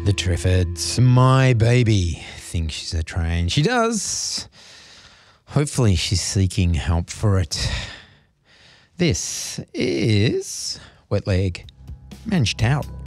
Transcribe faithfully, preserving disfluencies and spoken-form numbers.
The Triffids, my baby, thinks she's a train. She does. Hopefully she's seeking help for it. This is Wet Leg Mensch Tout.